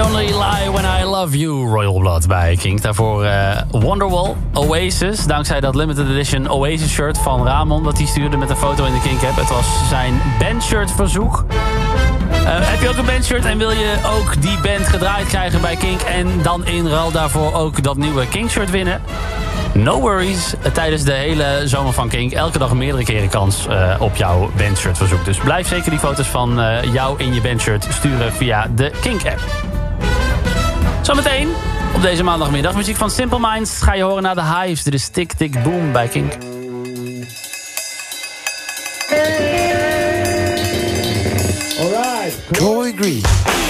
Only Lie When I Love You, Royal Blood bij Kink. Daarvoor Wonderwall, Oasis. Dankzij dat limited edition Oasis shirt van Ramon dat hij stuurde met een foto in de Kink app. Het was zijn bandshirt verzoek. Heb je ook een bandshirt en wil je ook die band gedraaid krijgen bij Kink en dan in ruil daarvoor ook dat nieuwe Kink shirt winnen? No worries, tijdens de hele zomer van Kink elke dag meerdere keren kans op jouw bandshirt verzoek. Dus blijf zeker die foto's van jou in je bandshirt sturen via de Kink app. Zometeen op deze maandagmiddag muziek van Simple Minds ga je horen naar de Hives. Dit is Tick Tick Boom bij Kink. Alright. Troy Green.